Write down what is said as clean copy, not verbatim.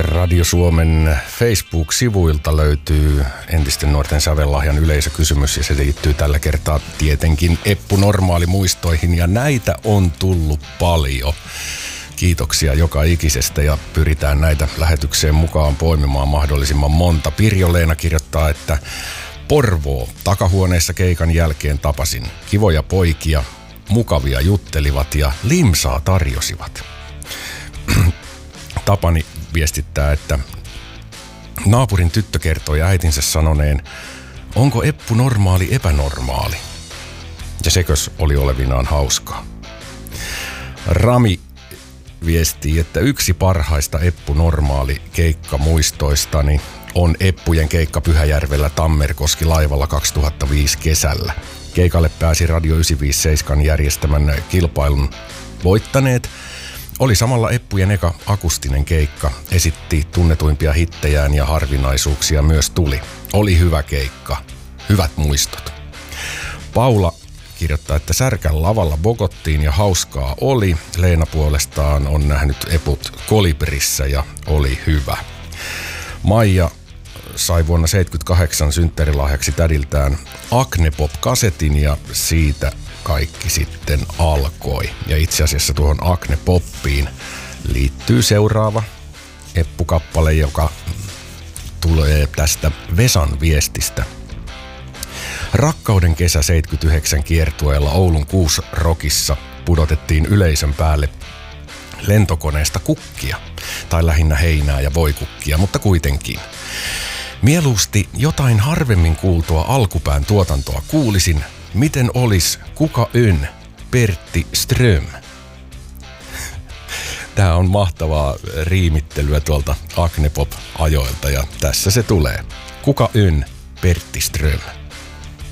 Radio Suomen Facebook-sivuilta löytyy entisten nuorten sävellahjan yleisökysymys ja se liittyy tällä kertaa tietenkin Eppu Normaali-muistoihin ja näitä on tullut paljon. Kiitoksia joka ikisestä ja pyritään näitä lähetykseen mukaan poimimaan mahdollisimman monta. Pirjo-Leena kirjoittaa, että Porvoo takahuoneessa keikan jälkeen tapasin. Kivoja poikia, mukavia juttelivat ja limsaa tarjosivat. Tapani viestittää, että naapurin tyttö kertoi äitinsä sanoneen, onko Eppu normaali epänormaali? Ja sekös oli olevinaan hauskaa. Rami viestii, että yksi parhaista Eppu normaali keikkamuistoistani on Eppujen keikka Pyhäjärvellä Tammerkoski laivalla 2005 kesällä. Keikalle pääsi Radio 957 järjestämän kilpailun voittaneet. Oli samalla Eppujen eka akustinen keikka, esitti tunnetuimpia hittejään ja harvinaisuuksia myös tuli. Oli hyvä keikka, hyvät muistot. Paula kirjoittaa, että Särkän lavalla bokottiin ja hauskaa oli. Leena puolestaan on nähnyt Eput Kolibrissä ja oli hyvä. Maija sai vuonna 1978 synttärilahjaksi tädiltään Acne-pop-kasetin ja siitä kaikki sitten alkoi. Ja itse asiassa tuohon Acne-poppiin liittyy seuraava Eppu-kappale, joka tulee tästä Vesan viestistä. Rakkauden kesä 79 kiertueella Oulun Kuusrockissa pudotettiin yleisön päälle lentokoneesta kukkia, tai lähinnä heinää ja voikukkia, mutta kuitenkin. Mieluusti jotain harvemmin kuultua alkupään tuotantoa kuulisin, miten olis Kuka ön Pertti Ström. Tää on mahtavaa riimittelyä tuolta Acne-pop-ajoilta ja tässä se tulee. Kuka ön Pertti Ström.